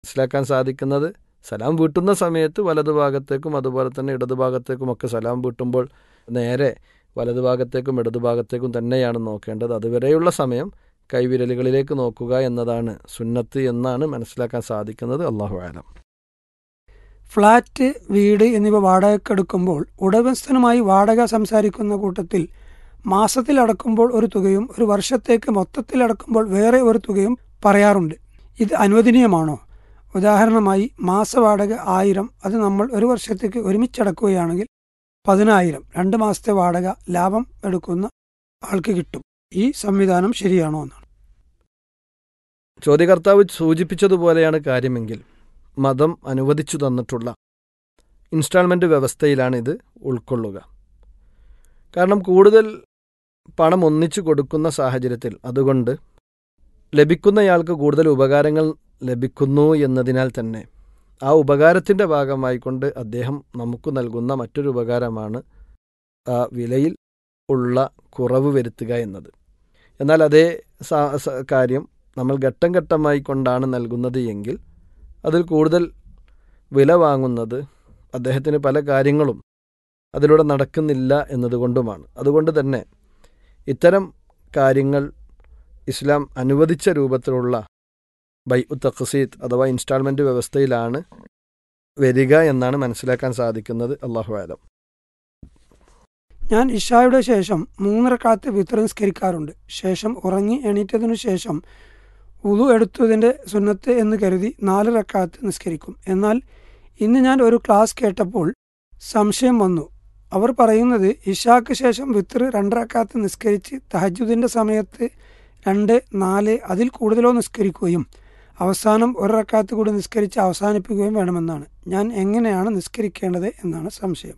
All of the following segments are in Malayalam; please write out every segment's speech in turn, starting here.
മനസ്സിലാക്കാൻ സാധിക്കുന്നത് സലാം വീട്ടുന്ന സമയത്ത് വലതുഭാഗത്തേക്കും അതുപോലെ തന്നെ ഇടതുഭാഗത്തേക്കുമൊക്കെ സലാം വീട്ടുമ്പോൾ നേരെ വലതുഭാഗത്തേക്കും ഇടതുഭാഗത്തേക്കും തന്നെയാണ് നോക്കേണ്ടത്. അതുവരെയുള്ള സമയം കൈവിരലുകളിലേക്ക് നോക്കുക എന്നതാണ് സുന്നത്ത് എന്നാണ് മനസ്സിലാക്കാൻ സാധിക്കുന്നത്. അല്ലാഹു അഅലം. ഫ്ളാറ്റ്, വീട് എന്നിവ വാടകയ്ക്കെടുക്കുമ്പോൾ ഉടമസ്ഥനുമായി വാടക സംസാരിക്കുന്ന കൂട്ടത്തിൽ മാസത്തിൽ അടക്കുമ്പോൾ ഒരു തുകയും ഒരു വർഷത്തേക്ക് മൊത്തത്തിൽ അടക്കുമ്പോൾ വേറെ ഒരു തുകയും പറയാറുണ്ട്. ഇത് അനുവദനീയമാണോ? ഉദാഹരണമായി മാസവാടക 1000, അത് നമ്മൾ ഒരു വർഷത്തേക്ക് ഒരുമിച്ചടക്കുകയാണെങ്കിൽ 10,000, 2 മാസത്തെ വാടക ലാഭം എടുക്കുന്ന ആൾക്ക് കിട്ടും. ഈ സംവിധാനം ശരിയാണോ എന്നാണ് ചോദ്യകർത്താവ് സൂചിപ്പിച്ചതുപോലെയാണ് കാര്യമെങ്കിൽ മതം അനുവദിച്ചു തന്നിട്ടുള്ള ഇൻസ്റ്റാൾമെൻ്റ് വ്യവസ്ഥയിലാണ് ഇത് ഉൾക്കൊള്ളുക. കാരണം കൂടുതൽ പണം ഒന്നിച്ചു കൊടുക്കുന്ന സാഹചര്യത്തിൽ അതുകൊണ്ട് ലഭിക്കുന്നയാൾക്ക് കൂടുതൽ ഉപകാരങ്ങൾ ലഭിക്കുന്നു എന്നതിനാൽ തന്നെ ആ ഉപകാരത്തിൻ്റെ ഭാഗമായിക്കൊണ്ട് അദ്ദേഹം നമുക്ക് നൽകുന്ന മറ്റൊരു ഉപകാരമാണ് ആ വിലയിൽ ഉള്ള കുറവ് വരുത്തുക എന്നത്. എന്നാൽ അതേ കാര്യം നമ്മൾ ഘട്ടം ഘട്ടമായി കൊണ്ടാണ് നൽകുന്നത് എങ്കിൽ അതിൽ കൂടുതൽ വില വാങ്ങുന്നത് അദ്ദേഹത്തിന് പല കാര്യങ്ങളും അതിലൂടെ നടക്കുന്നില്ല എന്നതുകൊണ്ടുമാണ്. അതുകൊണ്ട് തന്നെ ഇത്തരം കാര്യങ്ങൾ ഇസ്ലാം അനുവദിച്ച രൂപത്തിലുള്ള ബൈഉ തഖ്സീത്ത് അഥവാ ഇൻസ്റ്റാൾമെൻറ്റ് വ്യവസ്ഥയിലാണ് വരിക എന്നാണ് മനസ്സിലാക്കാൻ സാധിക്കുന്നത്. അല്ലാഹു അഅലം. ഞാൻ ഇശായുടെ ശേഷം 3 റക്അത്ത് വിത്ർ നിസ്കരിക്കാറുണ്ട്. ശേഷം ഉറങ്ങി എണീറ്റതിനു ശേഷം വുളു എടുത്തതിൻ്റെ സുന്നത്ത് എന്ന് കരുതി 4 റക്അത്ത് നിസ്കരിക്കും. എന്നാൽ ഇന്ന് ഞാൻ ഒരു ക്ലാസ് കേട്ടപ്പോൾ സംശയം വന്നു. അവർ പറയുന്നത് ഇശാക്ക് ശേഷം വിത്ർ 2 റക്അത്ത് നിസ്കരിച്ച് തഹജ്ജുദിൻ്റെ സമയത്ത് 2, 4 അതിൽ കൂടുതലോ നിസ്കരിക്കുകയും അവസാനം 1 റക്അത്ത് കൂടി നിസ്കരിച്ച് അവസാനിപ്പിക്കുകയും വേണമെന്നാണ്. ഞാൻ എങ്ങനെയാണ് നിസ്കരിക്കേണ്ടത് എന്നാണ് സംശയം.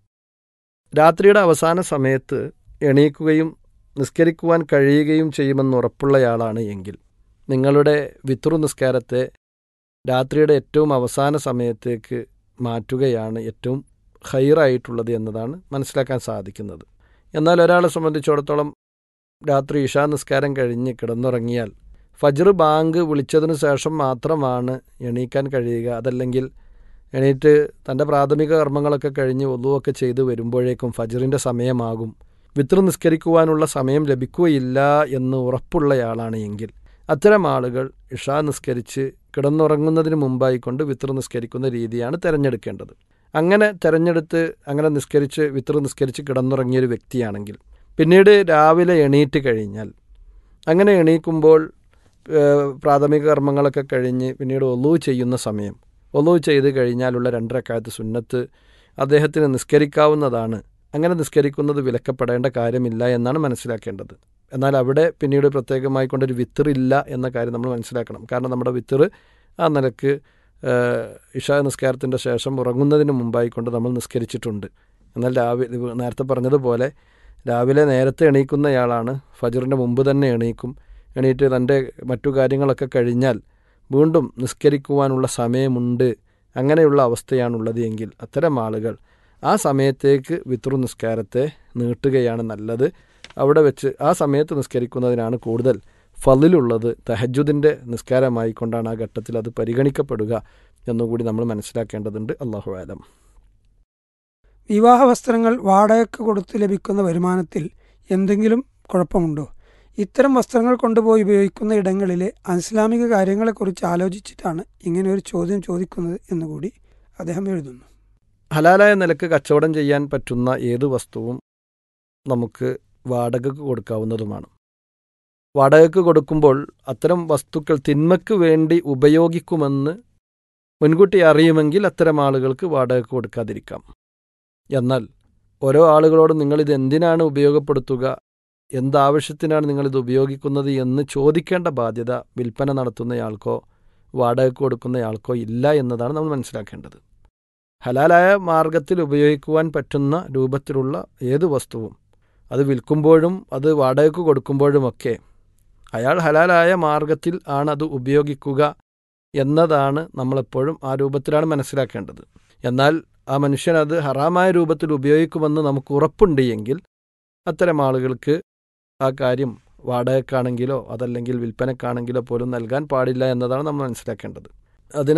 രാത്രിയുടെ അവസാന സമയത്ത് എണീക്കുകയും നിസ്കരിക്കുവാൻ കഴിയുകയും ചെയ്യുമെന്ന് ഉറപ്പുള്ളയാളാണ് എങ്കിൽ നിങ്ങളുടെ വിത്രു നിസ്കാരത്തെ രാത്രിയുടെ ഏറ്റവും അവസാന സമയത്തേക്ക് മാറ്റുകയാണ് ഏറ്റവും ഖൈറായിട്ടുള്ളത് എന്നതാണ് മനസ്സിലാക്കാൻ സാധിക്കുന്നത്. എന്നാൽ ഒരാളെ സംബന്ധിച്ചിടത്തോളം രാത്രി ഇശാ നിസ്കാരം കഴിഞ്ഞ് കിടന്നുറങ്ങിയാൽ ഫജ്ർ ബാങ്ക് വിളിച്ചതിനു ശേഷം മാത്രമാണ് എണീക്കാൻ കഴിയുക. അതല്ലെങ്കിൽ എണീറ്റ് തൻ്റെ പ്രാഥമിക കർമ്മങ്ങളൊക്കെ കഴിഞ്ഞ് ഒളുവൊക്കെ ചെയ്ത് വരുമ്പോഴേക്കും ഫജ്റിൻ്റെ സമയമാകും, വിത്ർ നിസ്കരിക്കുവാനുള്ള സമയം ലഭിക്കുകയില്ല എന്ന് ഉറപ്പുള്ളയാളാണ് എങ്കിൽ അത്തരം ആളുകൾ ഇഷാ നിസ്കരിച്ച് കിടന്നുറങ്ങുന്നതിന് മുമ്പായിക്കൊണ്ട് വിത്ർ നിസ്കരിക്കുന്ന രീതിയാണ് തിരഞ്ഞെടുക്കേണ്ടത്. അങ്ങനെ തിരഞ്ഞെടുത്ത് അങ്ങനെ നിസ്കരിച്ച് വിത്ർ നിസ്കരിച്ച് കിടന്നുറങ്ങിയൊരു വ്യക്തിയാണെങ്കിൽ പിന്നീട് രാവിലെ എണീറ്റ് കഴിഞ്ഞാൽ അങ്ങനെ എണീക്കുമ്പോൾ പ്രാഥമിക കർമ്മങ്ങളൊക്കെ കഴിഞ്ഞ് പിന്നീട് ഒളു ചെയ്യുന്ന സമയം, ഒളു ചെയ്ത് കഴിഞ്ഞാലുള്ള 2 റക്അത്ത് സുന്നത്ത് അദ്ദേഹത്തിന് നിസ്കരിക്കാവുന്നതാണ്. അങ്ങനെ നിസ്കരിക്കുന്നത് വിലക്കപ്പെടേണ്ട കാര്യമില്ല എന്നാണ് മനസ്സിലാക്കേണ്ടത്. എന്നാൽ അവിടെ പിന്നീട് പ്രത്യേകമായി കൊണ്ടൊരു വിത്തർ ഇല്ല എന്ന കാര്യം നമ്മൾ മനസ്സിലാക്കണം. കാരണം നമ്മുടെ വിത്തർ ആ നിലക്ക് ഇശാ നിസ്കാരത്തിൻ്റെ ശേഷം ഉറങ്ങുന്നതിന് മുമ്പായിക്കൊണ്ട് നമ്മൾ നിസ്കരിച്ചിട്ടുണ്ട്. എന്നാൽ രാവിലെ നേരത്തെ പറഞ്ഞതുപോലെ രാവിലെ നേരത്തെ എണീക്കുന്നയാളാണ്, ഫജ്റിൻ്റെ മുമ്പ് തന്നെ എണീക്കും. എണീറ്റ് തൻ്റെ മറ്റു കാര്യങ്ങളൊക്കെ കഴിഞ്ഞാൽ വീണ്ടും നിസ്കരിക്കുവാനുള്ള സമയമുണ്ട്. അങ്ങനെയുള്ള അവസ്ഥയാണുള്ളത് എങ്കിൽ അത്തരം ആളുകൾ ആ സമയത്തേക്ക് വിത്രു നിസ്കാരത്തെ നീട്ടുകയാണ് നല്ലത്. അവിടെ വെച്ച് ആ സമയത്ത് നിസ്കരിക്കുന്നതിനാണ് കൂടുതൽ ഫളിലുള്ളത്. തഹജ്ജുദിൻ്റെ നിസ്കാരമായിക്കൊണ്ടാണ് ആ ഘട്ടത്തിൽ അത് പരിഗണിക്കപ്പെടുക എന്നുകൂടി നമ്മൾ മനസ്സിലാക്കേണ്ടതുണ്ട്. അല്ലാഹു അഅലം. വിവാഹ വസ്ത്രങ്ങൾ വാടകയ്ക്ക് കൊടുത്ത് ലഭിക്കുന്ന വരുമാനത്തിൽ എന്തെങ്കിലും കുഴപ്പമുണ്ടോ? ഇത്തരം വസ്ത്രങ്ങൾ കൊണ്ടുപോയി ഉപയോഗിക്കുന്ന ഇടങ്ങളിലെ അനിസ്ലാമിക കാര്യങ്ങളെക്കുറിച്ച് ആലോചിച്ചിട്ടാണ് ഇങ്ങനെ ഒരു ചോദ്യം ചോദിക്കുന്നത് എന്നുകൂടി അദ്ദേഹം എഴുതുന്നു. ഹലാലായ നിലക്ക് കച്ചവടം ചെയ്യാൻ പറ്റുന്ന ഏത് വസ്തുവും നമുക്ക് വാടകയ്ക്ക് കൊടുക്കാവുന്നതുമാണ്. വാടകയ്ക്ക് കൊടുക്കുമ്പോൾ അത്തരം വസ്തുക്കൾ തിന്മയ്ക്ക് വേണ്ടി ഉപയോഗിക്കുമെന്ന് മുൻകൂട്ടി അറിയുമെങ്കിൽ അത്തരം ആളുകൾക്ക് വാടകയ്ക്ക് കൊടുക്കാതിരിക്കാം. എന്നാൽ ഓരോ ആളുകളോടും നിങ്ങളിത് എന്തിനാണ് ഉപയോഗപ്പെടുത്തുക, എന്താവശ്യത്തിനാണ് നിങ്ങളിത് ഉപയോഗിക്കുന്നത് എന്ന് ചോദിക്കേണ്ട ബാധ്യത വിൽപ്പന നടത്തുന്നയാൾക്കോ വാടകയ്ക്ക് കൊടുക്കുന്നയാൾക്കോ ഇല്ല എന്നതാണ് നമ്മൾ മനസ്സിലാക്കേണ്ടത്. ഹലാലായ മാർഗത്തിൽ ഉപയോഗിക്കുവാൻ പറ്റുന്ന രൂപത്തിലുള്ള ഏത് വസ്തുവും അത് വിൽക്കുമ്പോഴും അത് വാടകയ്ക്ക് കൊടുക്കുമ്പോഴുമൊക്കെ അയാൾ ഹലാലായ മാർഗത്തിൽ ആണ് അത് ഉപയോഗിക്കുക എന്നതാണ് നമ്മളെപ്പോഴും ആ രൂപത്തിലാണ് മനസ്സിലാക്കേണ്ടത്. എന്നാൽ ആ മനുഷ്യൻ അത് ഹറാമായ രൂപത്തിൽ ഉപയോഗിക്കുമെന്ന് നമുക്ക് ഉറപ്പുണ്ട് എങ്കിൽ അത്തരം ആളുകൾക്ക് ആ കാര്യം വാടകയ്ക്കാണെങ്കിലോ അതല്ലെങ്കിൽ വിൽപ്പനക്കാണെങ്കിലോ പോലും നൽകാൻ പാടില്ല എന്നതാണ് നമ്മൾ മനസ്സിലാക്കേണ്ടത്. അതിന്